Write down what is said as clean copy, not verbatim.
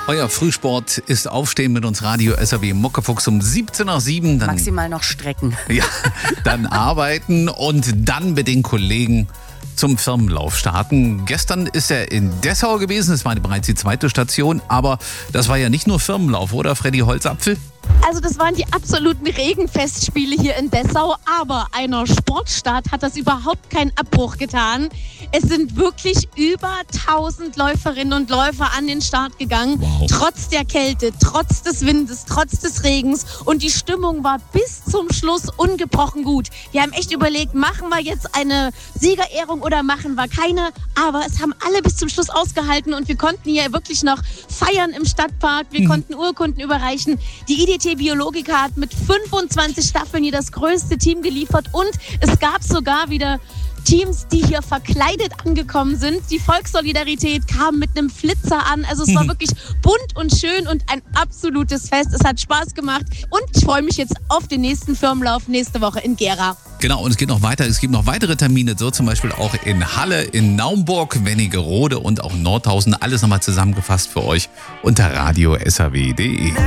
Euer Frühsport ist Aufstehen mit uns Radio SAW Muckefuchs um 7:17. Dann, maximal noch strecken. ja, dann arbeiten und dann mit den Kollegen zum Firmenlauf starten. Gestern ist er in Dessau gewesen, das war bereits die zweite Station, aber das war ja nicht nur Firmenlauf, oder Freddy Holzapfel? Also das waren die absoluten Regenfestspiele hier in Dessau, aber einer Sportstadt hat das überhaupt keinen Abbruch getan. Es sind wirklich über 1000 Läuferinnen und Läufer an den Start gegangen, Wow. Trotz der Kälte, trotz des Windes, trotz des Regens, und die Stimmung war bis zum Schluss ungebrochen gut. Wir haben echt überlegt, machen wir jetzt eine Siegerehrung oder machen wir keine, aber es haben alle bis zum Schluss ausgehalten und wir konnten hier wirklich noch feiern im Stadtpark, wir konnten Urkunden überreichen. Die IDT Biologika hat mit 25 Staffeln hier das größte Team geliefert und es gab sogar wieder Teams, die hier verkleidet angekommen sind. Die Volkssolidarität kam mit einem Flitzer an. Also es war wirklich bunt und schön und ein absolutes Fest. Es hat Spaß gemacht und ich freue mich jetzt auf den nächsten Firmenlauf nächste Woche in Gera. Genau, und es geht noch weiter. Es gibt noch weitere Termine, so zum Beispiel auch in Halle, in Naumburg, Wernigerode und auch Nordhausen. Alles nochmal zusammengefasst für euch unter radiosaw.de.